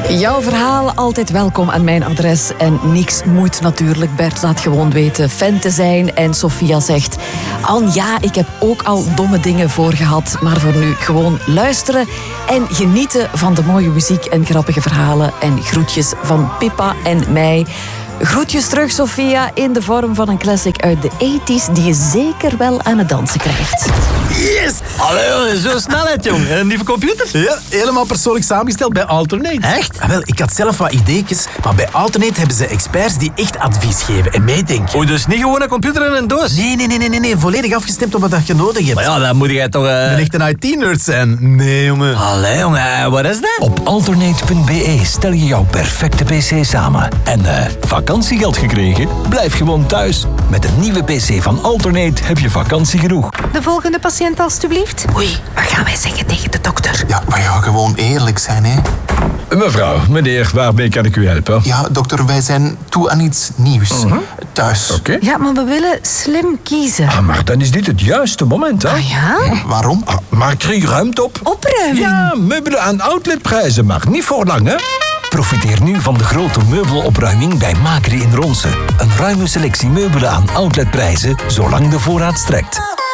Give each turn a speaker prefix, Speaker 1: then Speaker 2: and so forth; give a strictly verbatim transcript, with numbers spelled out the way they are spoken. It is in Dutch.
Speaker 1: Jouw verhaal altijd welkom aan mijn adres. En niks moet natuurlijk. Bert laat gewoon weten fan te zijn. En Sophia zegt... Anne, ja, ik heb ook al domme dingen voorgehad. Maar voor nu gewoon luisteren en genieten van de mooie muziek en grappige verhalen. En groetjes van Pippa en mij. Groetjes terug, Sophia, in de vorm van een classic uit de tachtig die je zeker wel aan het dansen krijgt.
Speaker 2: Yes! Allee, zo snelheid, jong. Een nieuwe computer?
Speaker 3: Ja, helemaal persoonlijk samengesteld bij Alternate.
Speaker 2: Echt?
Speaker 3: Ah, wel, ik had zelf wat ideetjes, maar bij Alternate hebben ze experts die echt advies geven en meedenken.
Speaker 2: Oh, dus niet gewoon een computer in een doos?
Speaker 3: Nee, nee, nee, nee, nee, volledig afgestemd op wat je nodig hebt.
Speaker 2: Maar ja, dan moet jij toch... Uh...
Speaker 3: Een echte I T-nerd zijn. Nee, jongen.
Speaker 2: Allee, jongen, wat is dat?
Speaker 4: Op alternate punt b e stel je jouw perfecte pc samen. En uh, vakantiegeld gekregen? Blijf gewoon thuis. Met een nieuwe pc van Alternate heb je vakantie genoeg.
Speaker 5: De volgende patiënt, alstublieft.
Speaker 1: Oei, wat gaan wij zeggen tegen de dokter?
Speaker 6: Ja, maar ja, gewoon eerlijk zijn, hè.
Speaker 4: Mevrouw, meneer, waarmee kan ik u helpen?
Speaker 6: Ja, dokter, wij zijn toe aan iets nieuws. Uh-huh. Thuis.
Speaker 4: Oké. Okay.
Speaker 5: Ja, maar we willen slim kiezen.
Speaker 4: Ah, maar dan is dit het juiste moment, hè?
Speaker 5: Ah ja?
Speaker 6: Waarom?
Speaker 4: Ah, maak er ruimte op.
Speaker 5: Opruiming?
Speaker 4: Ja, meubelen aan outletprijzen, maar niet voor lang, hè? Profiteer nu van de grote meubelopruiming bij Makri in Ronse. Een ruime selectie meubelen aan outletprijzen, zolang de voorraad strekt.